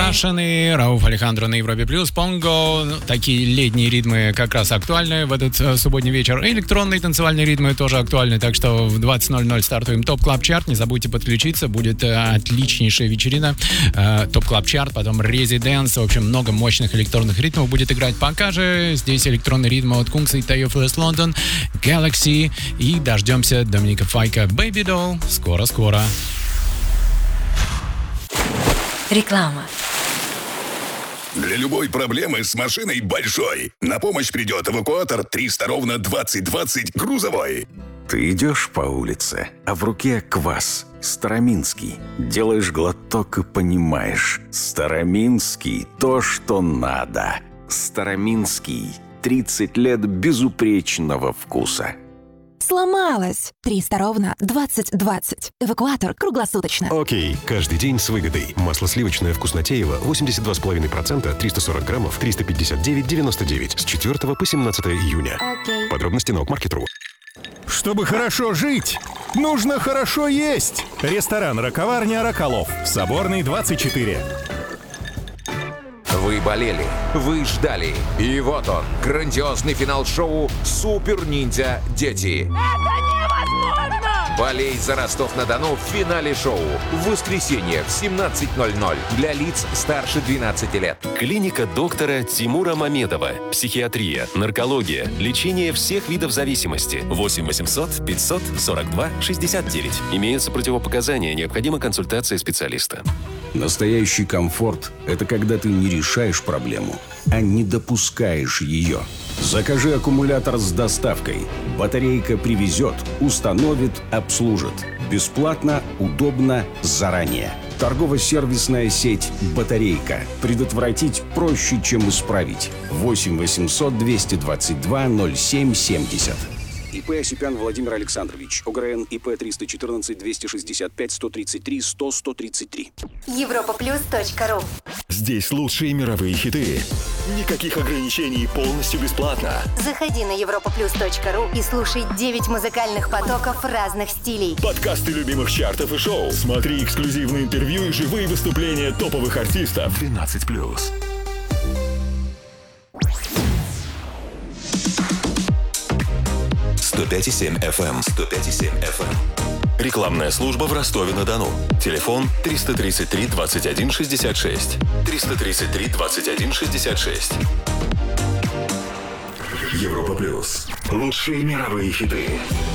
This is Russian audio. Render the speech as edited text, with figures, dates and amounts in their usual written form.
Russian и Рауф Алехандро на Европе Плюс. Понго. Такие летние ритмы как раз актуальны в этот субботний вечер. Электронные танцевальные ритмы тоже актуальны. Так что в 20:00 стартуем ТОП Клаб Чарт. Не забудьте подключиться. Будет отличнейшая вечерина. ТОП Клаб Чарт, потом Резиденс. В общем, много мощных электронных ритмов будет играть. Пока же здесь электронный ритм от Кункса и Тайо Фест Лондон, Galaxy. И дождемся Доминика Файка, Baby Doll. Скоро-скоро. Реклама. Для любой проблемы с машиной большой на помощь придет эвакуатор 300 ровно 2020 грузовой. Ты идешь по улице, а в руке квас. Староминский. Делаешь глоток и понимаешь. Староминский – то, что надо. Староминский. 30 лет безупречного вкуса. Сломалась. 300 ровно 2020. Эвакуатор круглосуточно. Окей, каждый день с выгодой. Масло сливочное вкуснотеево 82,5%, 340 граммов, 359,99 с 4 по 17 июня. Окей. Подробности на Окмаркет.ру. Чтобы хорошо жить, нужно хорошо есть. Ресторан «Раковарня Роколов». Соборный, 24. Вы болели, вы ждали. И вот он, грандиозный финал шоу «Супер Ниндзя Дети». Это невозможно! Болей за Ростов-на-Дону в финале шоу. В воскресенье в 17:00 для лиц старше 12 лет. Клиника доктора Тимура Мамедова. Психиатрия, наркология, лечение всех видов зависимости. 8 800 542 69. Имеются противопоказания, необходима консультация специалиста. Настоящий комфорт – это когда ты не решаешь проблему, а не допускаешь ее. Закажи аккумулятор с доставкой. Батарейка привезет, установит, обслужит. Бесплатно, удобно, заранее. Торгово-сервисная сеть «Батарейка». Предотвратить проще, чем исправить. 8 800 222 0770. ИП Осипян Владимир Александрович. ОГРН ИП 314 265 133 100 133. Европаплюс.ру. Здесь лучшие мировые хиты. Никаких ограничений, полностью бесплатно. Заходи на europaplus.ru и слушай 9 музыкальных потоков разных стилей. Подкасты любимых чартов и шоу. Смотри эксклюзивные интервью и живые выступления топовых артистов. 12+. 105,7 FM. 105,7 FM. Рекламная служба в Ростове-на-Дону. Телефон 333 21 66. 333 21 66. Европа Плюс. Лучшие мировые хиты.